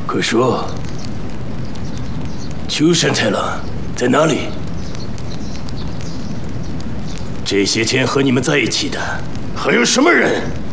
快说，秋山太郎在哪里？这些天和你们在一起的还有什么人？